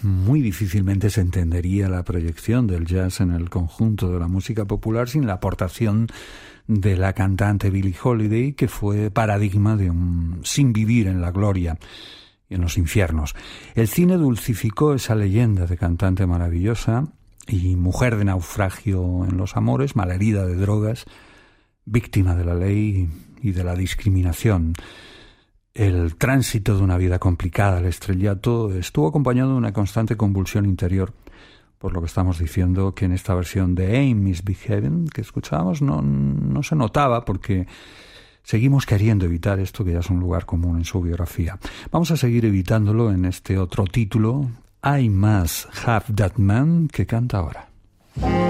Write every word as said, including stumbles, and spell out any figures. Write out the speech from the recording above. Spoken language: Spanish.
muy difícilmente se entendería la proyección del jazz en el conjunto de la música popular sin la aportación de la cantante Billie Holiday, que fue paradigma de un sin vivir en la gloria y en los infiernos. El cine dulcificó esa leyenda de cantante maravillosa y mujer de naufragio en los amores, malherida de drogas, víctima de la ley y de la discriminación. El tránsito de una vida complicada al estrellato estuvo acompañado de una constante convulsión interior, por lo que estamos diciendo que en esta versión de Aim Misbehaving que escuchábamos no, no se notaba, porque seguimos queriendo evitar esto que ya es un lugar común en su biografía. Vamos a seguir evitándolo en este otro título, I Must Have That Man, que canta ahora.